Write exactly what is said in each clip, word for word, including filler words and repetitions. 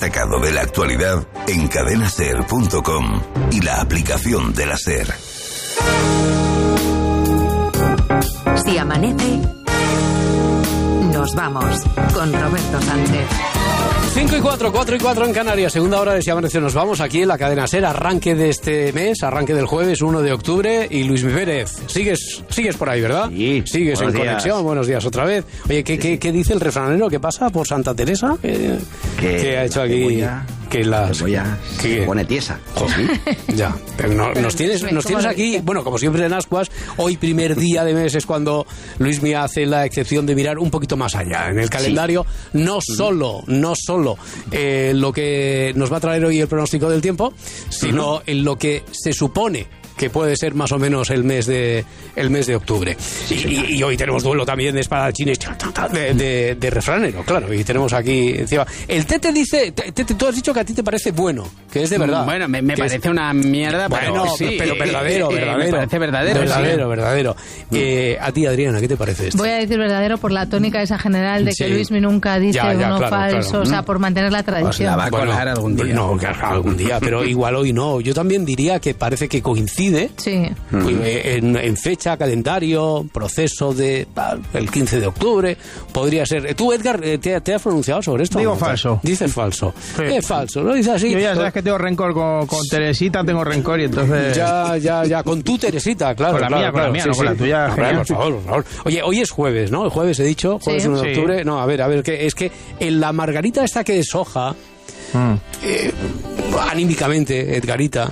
destacado de la actualidad en cadena ser punto com y la aplicación de la SER. Si amanece, nos vamos con Roberto Sánchez. cinco y cuatro, cuatro y cuatro en Canarias, segunda hora de Si amanece nos vamos, aquí en la cadena SER, arranque de este mes, arranque del jueves uno de octubre, y Luis Pérez, sigues sigues por ahí, ¿verdad? Sí. Sigues en días. conexión, buenos días otra vez. Oye, ¿qué, qué, qué dice el refranero? ¿Qué pasa por Santa Teresa? ¿Qué, Que qué ha hecho aquí? cebolla, Que las... cebolla ¿Qué? se pone tiesa. Sí. Ya, pero no, nos tienes, nos tienes aquí, bueno, como siempre en Ascuas, hoy primer día de mes es cuando Luis Mía hace la excepción de mirar un poquito más allá en el calendario, sí. no solo, no solo eh, lo que nos va a traer hoy el pronóstico del tiempo, sino uh-huh. en lo que se supone que puede ser más o menos el mes de el mes de octubre. Sí, y, y hoy tenemos duelo también de espadachines de, de, de refranero, claro, y tenemos aquí encima. El Tete dice, Tete, tú has dicho que a ti te parece bueno, que es de verdad. Bueno, me, me parece es, una mierda, pero bueno, sí, pero verdadero, eh, verdadero. Me parece verdadero. Verdadero, sí. verdadero. Eh, a ti, Adriana, ¿qué te parece esto? Voy a decir verdadero por la tónica esa general de que sí. Luismi nunca dice ya, ya, uno claro, falso, claro. o sea, por mantener la tradición. Pues la va a colar bueno, algún día. No, algún día, pero igual hoy no. Yo también diría que parece que coincide. Sí. En, en fecha, calendario, proceso de el quince de octubre, podría ser. ¿Tú, Edgar, te, te has pronunciado sobre esto? Digo falso. Dices falso. Sí. Es falso, ¿no? Dices así. Yo ya sabes que tengo rencor con, con Teresita, tengo rencor y entonces... Ya, ya, ya, con tu Teresita, claro. Con la claro, mía, claro, con la mía, sí, no sí. con la tuya. Hombre, por favor, por favor. Oye, hoy es jueves, ¿no? El jueves he dicho, jueves sí. uno de octubre. Sí. No, a ver, a ver, que es que en la margarita esta que deshoja, mm. eh, anímicamente, Edgarita,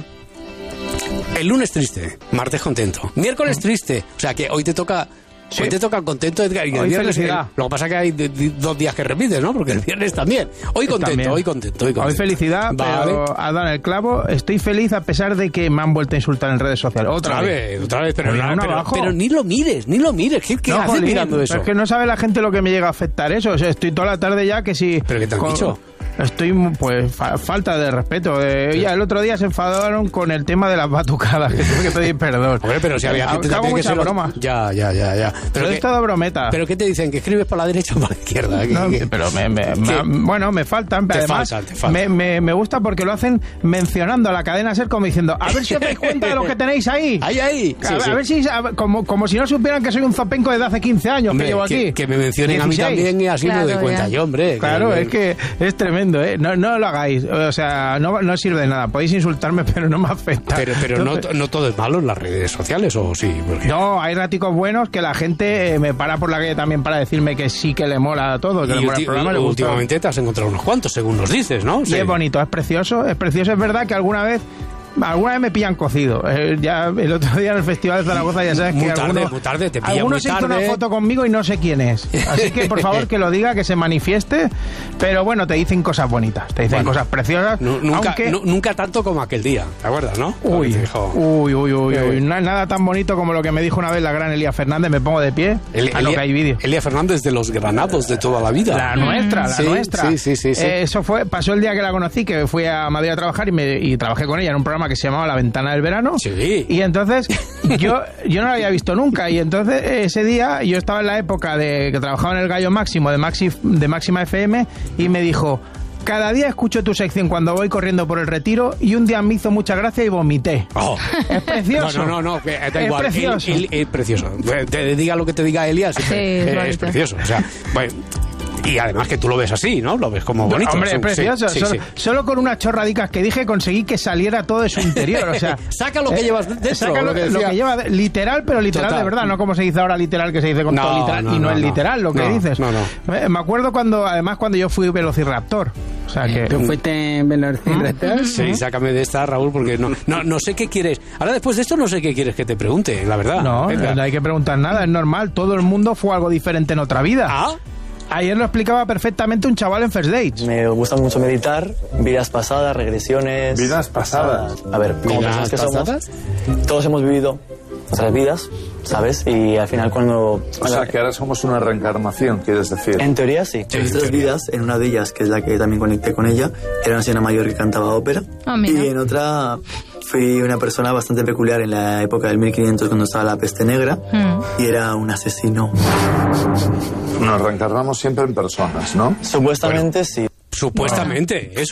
el lunes triste, martes contento, miércoles triste, o sea que hoy te toca... Sí. Hoy te toca contento, Edgar, y el hoy viernes felicidad. Lo que pasa es que hay de, de, dos días que repites, ¿no? Porque el viernes también. Hoy contento, también. hoy contento, hoy contento. Hoy felicidad, vale. Pero ha dado el clavo. Estoy feliz a pesar de que me han vuelto a insultar en redes sociales. Otra, otra vez. vez, otra vez, pero, pero, pero, pero, pero ni lo mires, ni lo mires. ¿Qué, qué no, haces jolín, mirando eso? Es que no sabe la gente lo que me llega a afectar eso. O sea, estoy toda la tarde ya que si... ¿Pero qué te han con, dicho? Estoy, pues, fa- falta de respeto. Eh, ya el otro día se enfadaron con el tema de las batucadas, que tuve que pedir perdón. Hombre, pero si había gente también que se lo... broma. Ya, ya, ya, ya. Pero es todo brometa. ¿Pero qué te dicen? ¿Que escribes por la derecha o por la izquierda? No, ¿Qué, pero me, me, me, bueno, me faltan. Te además, faltan, te faltan. Me, me, me gusta porque lo hacen mencionando a la cadena SER como diciendo, a ver si os dais cuenta de lo que tenéis ahí. Ahí, ahí. A, Sí, a sí. ver si, a, como, como si no supieran que soy un zopenco desde hace quince años. Hombre, que llevo aquí. Que, que me mencionen dieciséis. A mí también y así claro, me doy cuenta ya. yo, hombre. Claro, que, es que es tremendo, ¿eh? No, no lo hagáis. O sea, no, no sirve de nada. Podéis insultarme, pero no me afecta. Pero, pero Entonces, no, no todo es malo en las redes sociales, ¿o sí? Porque... No, hay raticos buenos que la gente eh, me para por la calle también para decirme que sí que le mola todo, que y le mola ulti- el programa. Le gusta. últimamente te has encontrado unos cuantos, según nos dices, ¿no? Y Sí. es bonito, es precioso, es precioso. Es verdad que alguna vez... Alguna vez me pillan cocido. Eh, ya el otro día en el Festival de Zaragoza ya sabes Muy que tarde, alguno, muy tarde, te pilla alguno muy se hizo tarde. una foto conmigo y no sé quién es. Así que por favor que lo diga, que se manifieste. Pero bueno, te dicen cosas bonitas, te dicen Bueno, cosas preciosas. Nu- nunca, aunque... nu- nunca tanto como aquel día, ¿te acuerdas, no? Uy, Dijo, uy, uy, uy, uy. No hay nada tan bonito como lo que me dijo una vez la gran Elia Fernández. Me pongo de pie. El- Ah, no, Elia- que hay vídeo. Elia Fernández de los granados de toda la vida. La nuestra, la Sí, nuestra. sí, sí, sí, sí. Eh, eso fue, pasó el día que la conocí, que fui a Madrid a trabajar y, me, y trabajé con ella en un programa que se llamaba La Ventana del Verano. Sí. Y entonces yo, yo no la había visto nunca. Y entonces ese día yo estaba en la época de que trabajaba en el Gallo Máximo de, Maxi, de Máxima F M y me dijo... Cada día escucho tu sección cuando voy corriendo por el Retiro y un día me hizo mucha gracia y vomité. Oh. Es precioso. No, no, no, no, que da Es igual. precioso. El- el- el precioso. Te diga lo que te diga Elia, siempre, Sí, eh, es es bonito. precioso. O sea, bueno, y además que tú lo ves así, ¿no? Lo ves como bonito. Hombre, Sí, es precioso. sí, solo, sí. solo con unas chorradicas que dije conseguí que saliera todo de su interior. O sea, Saca lo que eh, llevas dentro. saca lo, lo que lo decía. que lleva de- literal, pero literal Total. de verdad, no como se dice ahora literal, que se dice con No, todo literal no, y no, no, es no. literal lo que No, dices. no, no. Eh, Me acuerdo cuando, además, cuando yo fui Velociraptor. O sea que... ¿Tú fuiste Velociraptor? Sí, sácame de esta, Raúl, porque no, no, no sé qué quieres. Ahora, después de esto, no sé qué quieres que te pregunte, la verdad. No, Venga. no hay que preguntar nada, es normal. Todo el mundo fue algo diferente en otra vida. ¿Ah? Ayer lo explicaba perfectamente un chaval en First Dates. Me gusta mucho meditar, vidas pasadas, regresiones. Vidas pasadas. A ver, como ¿Vidas personas que pasadas? somos, todos hemos vivido otras vidas, ¿sabes? Y al final cuando... O sea, que ahora somos una reencarnación, quieres decir. En teoría sí. Sí, En en tres teoría. vidas, en una de ellas, que es la que también conecté con ella, era una señora mayor que cantaba ópera. Ah, mira. Y en otra fui una persona bastante peculiar en la época del mil quinientos cuando estaba la peste negra Mm. y era un asesino. Nos reencarnamos siempre en personas, ¿no? Supuestamente sí. Supuestamente, eso.